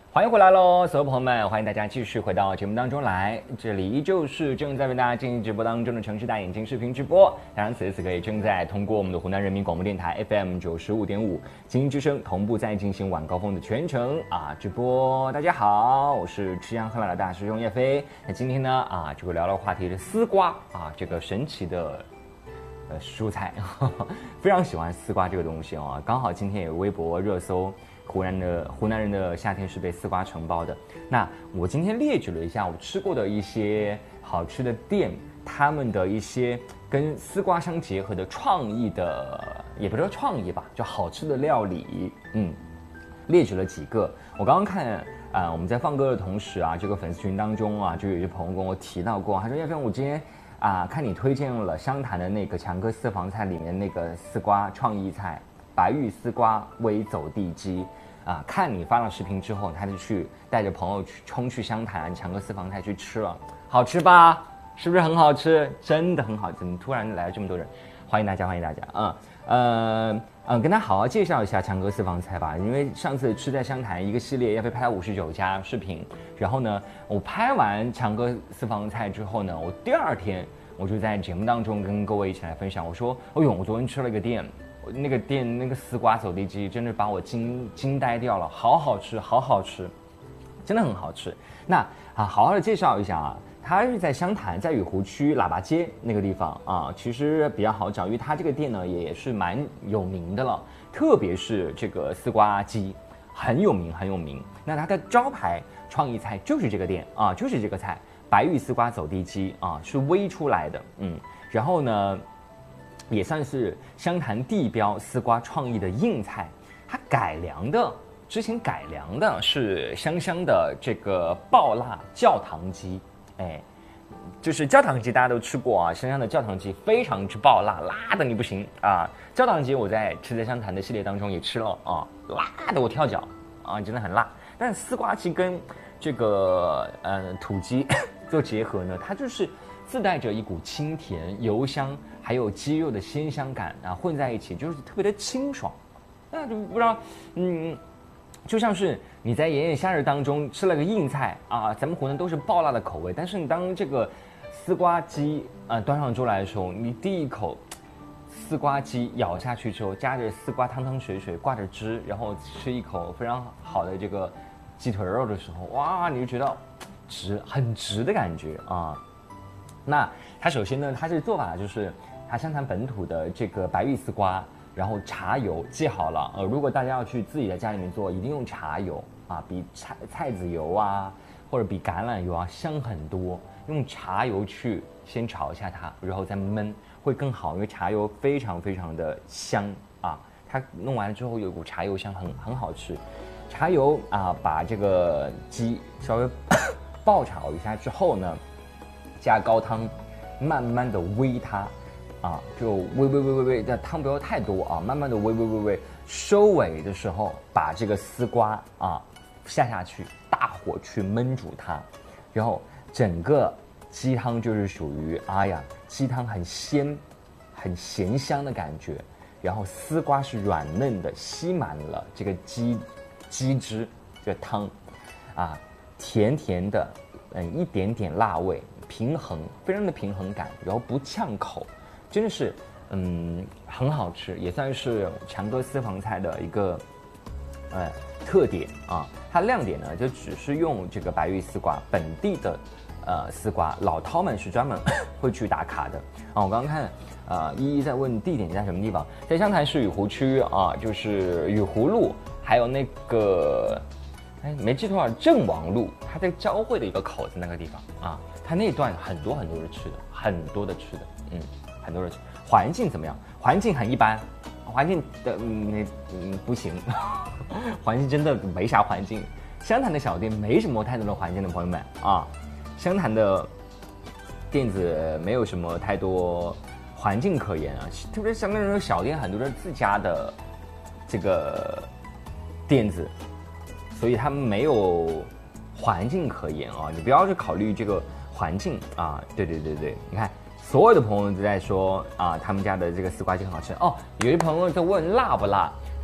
欢迎回来喽，所有朋友们，欢迎大家继续回到节目当中来。这里依旧是正在为大家进行直播当中的城市大眼睛视频直播。当然，此时此刻也正在通过我们的湖南人民广播电台 FM 95.5精英之声同步在进行晚高峰的全程直播。大家好，我是吃香喝辣的大师兄叶飞。那今天呢这个聊的话题是丝瓜这个神奇的蔬菜，非常喜欢丝瓜这个东西刚好今天有微博热搜。湖南人的夏天是被丝瓜承包的。那我今天列举了一下我吃过的一些好吃的店，他们的一些跟丝瓜相结合的创意的，也不是说创意吧，就好吃的料理。列举了几个。我刚刚看我们在放歌的同时这个粉丝群当中就有一些朋友跟我提到过，他说：“叶飞，我今天看你推荐了湘潭的那个强哥私房菜里面那个丝瓜创意菜。”白玉丝瓜煨走地鸡看你发了视频之后，他就去带着朋友冲去湘潭强哥私房菜去吃了，好吃吧？是不是很好吃？真的很好吃！突然来了这么多人，欢迎大家，欢迎大家跟大家好好介绍一下强哥私房菜吧。因为上次吃在湘潭一个系列要被拍了59家视频，然后呢，我拍完强哥私房菜之后呢，我第二天我就在节目当中跟各位一起来分享，我说：“哦呦，我昨天吃了一个店。”那个店那个丝瓜走地鸡真的把我惊呆掉了，好好吃，好好吃，真的很好吃。那好好的介绍一下它是在湘潭，在雨湖区喇叭街那个地方其实比较好找，因为它这个店呢也是蛮有名的了，特别是这个丝瓜鸡很有名很有名。那它的招牌创意菜就是这个店就是这个菜，白玉丝瓜走地鸡是煨出来的，然后呢。也算是湘潭地标丝瓜创意的硬菜，它之前改良的是香香的这个爆辣教堂鸡，就是教堂鸡大家都吃过香香的教堂鸡非常之爆辣，辣的你不行教堂鸡我在吃在湘潭的系列当中也吃了辣的我跳脚真的很辣。但丝瓜鸡跟这个土鸡做结合呢，它就是自带着一股清甜油香。还有鸡肉的鲜香感混在一起，就是特别的清爽。那就不知道，就像是你在炎炎夏日当中吃了个硬菜咱们湖南都是爆辣的口味，但是你当这个丝瓜鸡端上桌来的时候，你第一口丝瓜鸡咬下去之后，夹着丝瓜汤汤水水，挂着汁，然后吃一口非常好的这个鸡腿肉的时候，哇，你就觉得很直的感觉那它首先呢，它这个做法就是它湘潭本土的这个白玉丝瓜，然后茶油记好了如果大家要去自己的家里面做，一定用茶油比菜籽油或者比橄榄油香很多。用茶油去先炒一下它，然后再焖会更好，因为茶油非常非常的香它弄完了之后有股茶油香，很好吃。茶油把这个鸡稍微爆炒一下之后呢，加高汤，慢慢的煨它就煨，但汤不要太多慢慢的煨，收尾的时候把这个丝瓜下去，大火去焖煮它，然后整个鸡汤就是属于鸡汤很鲜很咸香的感觉，然后丝瓜是软嫩的，吸满了这个鸡汁，这个汤甜甜的一点点辣味，非常的平衡感，然后不呛口，真的是很好吃，也算是强哥私房菜的一个特点它亮点呢就只是用这个白玉丝瓜，本地的丝瓜，老饕们是专门会去打卡的我刚刚看依依在问地点在什么地方，在湘潭市雨湖区就是雨湖路，还有那个没记错郑王路，它在交汇的一个口子那个地方它那段很多的吃的，很多的吃的，很多的吃。环境怎么样？环境很一般，环境的不行，环境真的没啥环境。湘潭的小店没什么太多的环境的朋友们湘潭的店子没有什么太多环境可言特别湘潭的小店很多是自家的这个店子，所以他们没有环境可言你不要去考虑这个环境对，你看所有的朋友都在说他们家的这个丝瓜鸡很好吃有些朋友在问辣不辣，他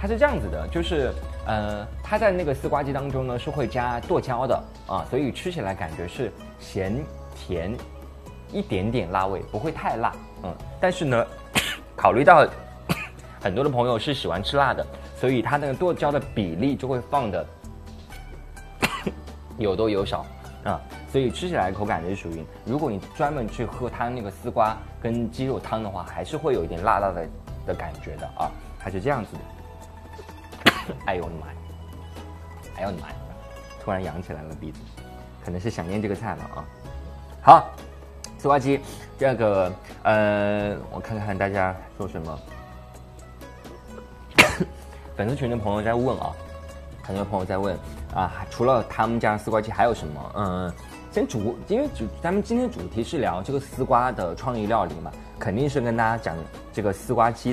它是这样子的，就是它在那个丝瓜鸡当中呢是会加剁椒的啊，所以吃起来感觉是咸甜，一点点辣味，不会太辣。但是呢，考虑到很多的朋友是喜欢吃辣的，所以它那个剁椒的比例就会放的有多有少啊，所以吃起来口感是属于，如果你专门去喝它那个丝瓜跟鸡肉汤的话，还是会有一点辣的感觉的啊，它是这样子的。哎呦我的妈呀！哎呦我的妈呀！突然扬起来了鼻子，可能是想念这个菜了啊。好，丝瓜鸡，这个我看看大家说什么。粉丝群的朋友在问啊，很多朋友在问啊，除了他们家丝瓜鸡还有什么？因为咱们今天主题是聊这个丝瓜的创意料理嘛，肯定是跟大家讲这个丝瓜鸡